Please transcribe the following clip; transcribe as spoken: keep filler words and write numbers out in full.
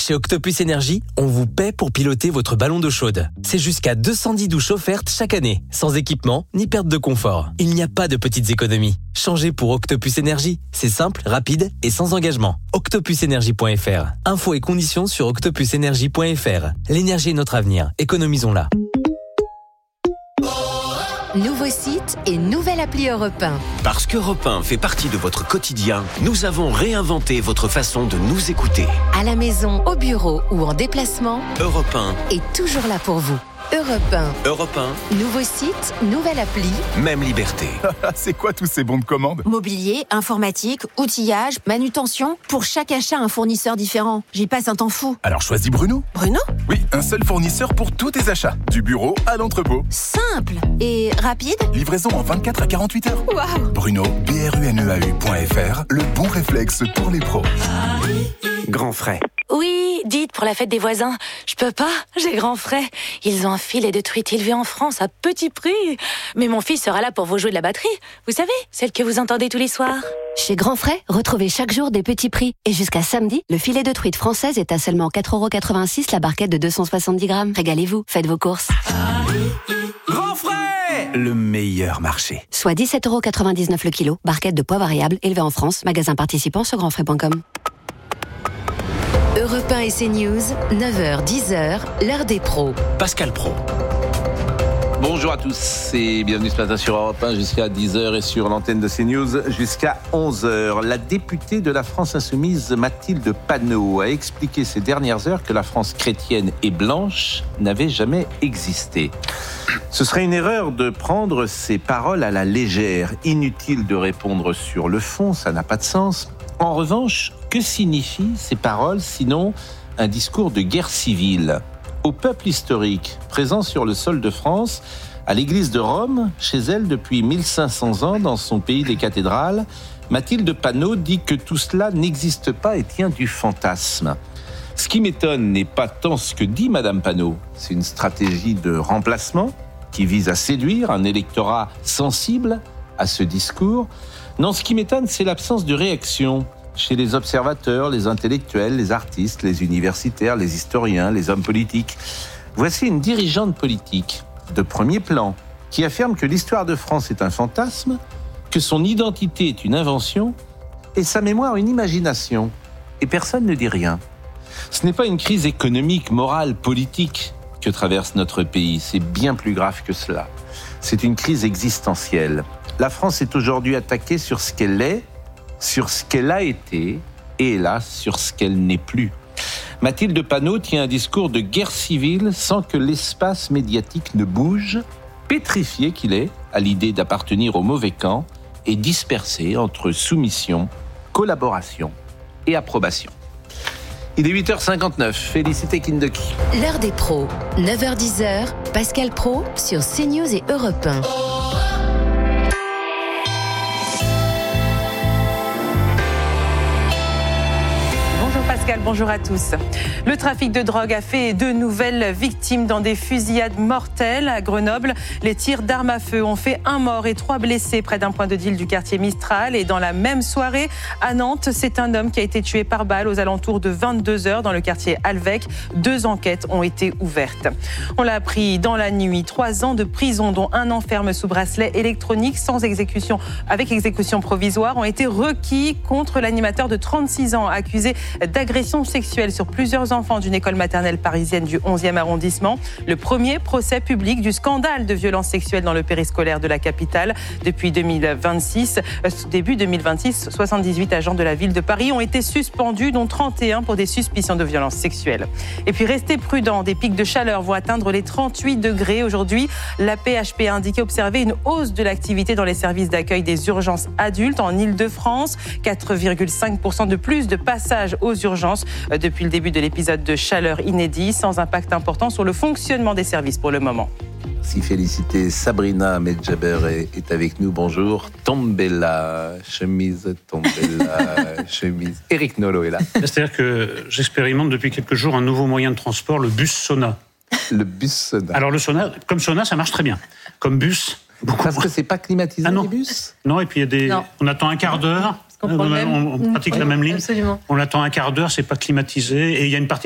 Chez Octopus Énergie, on vous paie pour piloter votre ballon d'eau chaude. C'est jusqu'à deux cent dix douches offertes chaque année, sans équipement ni perte de confort. Il n'y a pas de petites économies. Changez pour Octopus Énergie. C'est simple, rapide et sans engagement. octopus énergie point f r. Infos et conditions sur octopus énergie point f r. L'énergie est notre avenir. Économisons-la. Nouveau site et nouvelle appli Europe un. Parce qu'Europe un fait partie de votre quotidien, nous avons réinventé votre façon de nous écouter. À la maison, au bureau ou en déplacement, Europe un est toujours là pour vous. Europe un. Europe un, Nouveau site, nouvelle appli. même liberté. C'est quoi tous ces bons de commande? Mobilier, informatique, outillage, manutention. Pour chaque achat, un fournisseur différent. J'y passe un temps fou. Alors choisis Bruno. Bruno ? Oui, un seul fournisseur pour tous tes achats. Du bureau à l'entrepôt. Simple et rapide. Livraison en vingt-quatre à quarante-huit heures. Waouh ! Bruno, B R U N E A U point F R, le bon réflexe pour les pros. Grand frais. Oui, dites, pour la fête des voisins, je peux pas, j'ai grand frais. Ils ont un filet de truite élevé en France à petit prix. Mais mon fils sera là pour vous jouer de la batterie. Vous savez, celle que vous entendez tous les soirs. Chez Grand Frais, retrouvez chaque jour des petits prix. Et jusqu'à samedi, le filet de truite française est à seulement quatre euros quatre-vingt-six la barquette de deux cent soixante-dix grammes. Régalez-vous, faites vos courses. Grand frais, le meilleur marché. Soit dix-sept euros quatre-vingt-dix-neuf le kilo, barquette de poids variable élevée en France, magasin participant sur grand frais point com. Europe un et CNews, neuf heures dix heures, l'heure des pros. Pascal Pro. Bonjour à tous et bienvenue ce matin sur Europe un jusqu'à dix heures et sur l'antenne de CNews jusqu'à onze heures. La députée de la France Insoumise, Mathilde Panot, a expliqué ces dernières heures que la France chrétienne et blanche n'avait jamais existé. Ce serait une erreur de prendre ces paroles à la légère. Inutile de répondre sur le fond, ça n'a pas de sens. En revanche, que signifient ces paroles sinon un discours de guerre civile ? Au peuple historique présent sur le sol de France, à l'église de Rome, chez elle depuis mille cinq cents ans dans son pays des cathédrales, Mathilde Panot dit que tout cela n'existe pas et tient du fantasme. Ce qui m'étonne n'est pas tant ce que dit Madame Panot, c'est une stratégie de remplacement qui vise à séduire un électorat sensible à ce discours. Non, ce qui m'étonne, c'est l'absence de réaction chez les observateurs, les intellectuels, les artistes, les universitaires, les historiens, les hommes politiques. Voici une dirigeante politique de premier plan qui affirme que l'histoire de France est un fantasme, que son identité est une invention et sa mémoire une imagination. Et personne ne dit rien. Ce n'est pas une crise économique, morale, politique que traverse notre pays. C'est bien plus grave que cela. C'est une crise existentielle. La France est aujourd'hui attaquée sur ce qu'elle est, sur ce qu'elle a été et hélas sur ce qu'elle n'est plus. Mathilde Panot tient un discours de guerre civile sans que l'espace médiatique ne bouge, pétrifié qu'il est à l'idée d'appartenir au mauvais camp et dispersé entre soumission, collaboration et approbation. Il est huit heures cinquante-neuf, Félicité Kindoki. L'heure des pros, neuf heures dix heures, Pascal Pro sur CNews et Europe un. Pascal, bonjour à tous. Le trafic de drogue a fait deux nouvelles victimes dans des fusillades mortelles à Grenoble. Les tirs d'armes à feu ont fait un mort et trois blessés près d'un point de deal du quartier Mistral. Et dans la même soirée, à Nantes, c'est un homme qui a été tué par balle aux alentours de vingt-deux heures dans le quartier Alvec. Deux enquêtes ont été ouvertes. On l'a appris dans la nuit. Trois ans de prison, dont un an ferme sous bracelet électronique sans exécution, avec exécution provisoire, ont été requis contre l'animateur de trente-six ans accusé d'agression sexuelle sur plusieurs enfants d'une école maternelle parisienne du onzième arrondissement. Le premier procès public du scandale de violences sexuelles dans le périscolaire de la capitale. Depuis deux mille vingt-six, euh, début deux mille vingt-six, soixante-dix-huit agents de la ville de Paris ont été suspendus, dont trente et un pour des suspicions de violences sexuelles. Et puis restez prudents, des pics de chaleur vont atteindre les trente-huit degrés aujourd'hui. La P H P a indiqué observer une hausse de l'activité dans les services d'accueil des urgences adultes en Île-de-France. quatre virgule cinq pour cent de plus de passages aux urgences depuis le début de l'épisode de chaleur inédit, sans impact important sur le fonctionnement des services pour le moment. Si Félicité, Sabrina Medjaber est, est avec nous. Bonjour. Tombella, chemise, Tombella, chemise. Eric Nolot est là. C'est-à-dire que j'expérimente depuis quelques jours un nouveau moyen de transport, le bus sauna. Le bus sauna. Alors le sauna, comme sauna, ça marche très bien. Comme bus, beaucoup. Parce que c'est pas climatisé, ah non. les bus. Non, et puis il y a des. Non. On attend un quart d'heure. On, on, on, on pratique oui, la même ligne. Absolument. On attend un quart d'heure, c'est pas climatisé, et il y a une partie